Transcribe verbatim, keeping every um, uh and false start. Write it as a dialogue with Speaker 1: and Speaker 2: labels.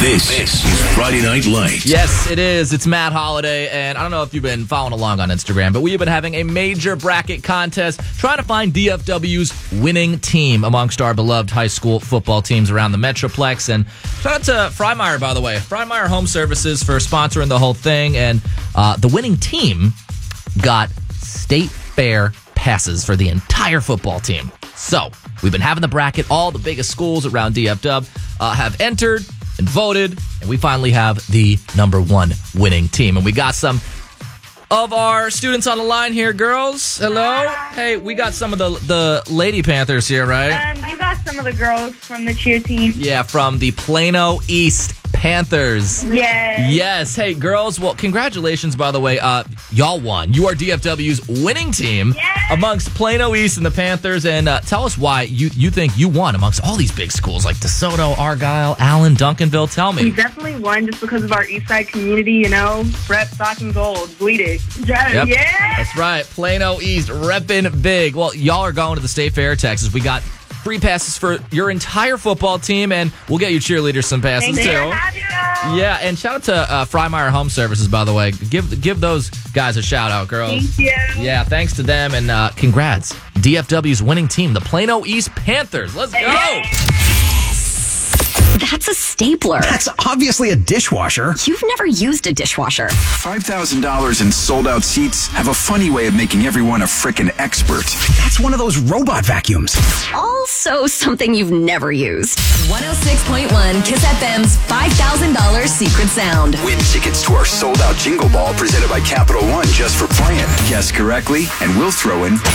Speaker 1: This, this is Friday Night Lights.
Speaker 2: Yes, it is. It's Matt Holiday, and I don't know if you've been following along on Instagram, but we have been having a major bracket contest trying to find D F W's winning team amongst our beloved high school football teams around the Metroplex. And shout out to Freimeyer, by the way. Freimeyer Home Services for sponsoring the whole thing. And uh, the winning team got State Fair passes for the entire football team. So we've been having the bracket. All the biggest schools around D F W uh, have entered and voted, and we finally have the number one winning team. And we got some of our students on the line here. Girls, hello. Hey, we got some of the the Lady Panthers here, right?
Speaker 3: Um, you got some of the girls from the cheer team.
Speaker 2: Yeah, from the Plano East Panthers.
Speaker 3: Yes.
Speaker 2: Yes. Hey, girls, well, congratulations, by the way. Uh, y'all won. You are D F W's winning team
Speaker 3: Yes.
Speaker 2: amongst Plano East and the Panthers. And uh, tell us why you, you think you won amongst all these big schools like DeSoto, Argyle, Allen, Duncanville. Tell
Speaker 3: We
Speaker 2: me.
Speaker 3: definitely won just because of our East Side community, you know. Rep, stock, and gold. Bleed it. Yes.
Speaker 2: Yep.
Speaker 3: Yeah.
Speaker 2: That's right. Plano East repping big. Well, y'all are going to the State Fair, Texas. We got free passes for your entire football team, and we'll get you cheerleaders some passes,
Speaker 3: Thank
Speaker 2: too.
Speaker 3: you. Happy to-
Speaker 2: Yeah, and shout out to uh, Freimeyer Home Services, by the way. Give give those guys a shout out, girls.
Speaker 3: Thank you.
Speaker 2: Yeah, thanks to them, and uh, congrats. D F W's winning team, the Plano East Panthers. Let's go!
Speaker 4: That's a stapler.
Speaker 5: That's obviously a dishwasher.
Speaker 4: You've never used a dishwasher.
Speaker 6: five thousand dollars in sold-out seats have a funny way of making everyone a frickin' expert.
Speaker 5: That's one of those robot vacuums.
Speaker 4: Also something you've never used.
Speaker 7: one oh six point one Kiss F M's five thousand dollars Secret Sound.
Speaker 6: Win tickets to our sold-out Jingle Ball presented by Capital One just for playing. Guess correctly, and we'll throw in